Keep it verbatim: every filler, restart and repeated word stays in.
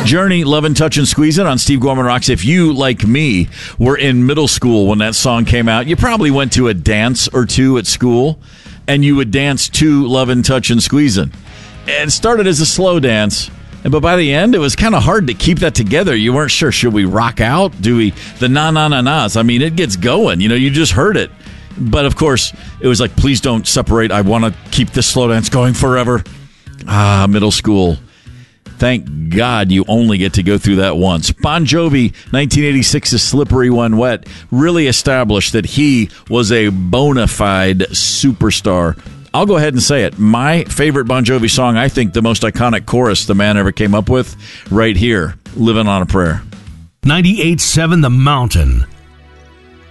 Journey, Lovin', Touchin', Squeezin' on Steve Gorman Rocks. If you, like me, were in middle school when that song came out, you probably went to a dance or two at school, and you would dance to Lovin', Touchin', Squeezin'. It started as a slow dance, but by the end, it was kind of hard to keep that together. You weren't sure, should we rock out? Do we? The na-na-na-nas. I mean, it gets going. You know, you just heard it. But, of course, it was like, please don't separate. I want to keep this slow dance going forever. Ah, middle school. Thank God you only get to go through that once. Bon Jovi, nineteen eighty-six's Slippery When Wet, really established that he was a bona fide superstar. I'll go ahead and say it. My favorite Bon Jovi song, I think the most iconic chorus the man ever came up with, right here, Living on a Prayer. ninety-eight point seven The Mountain.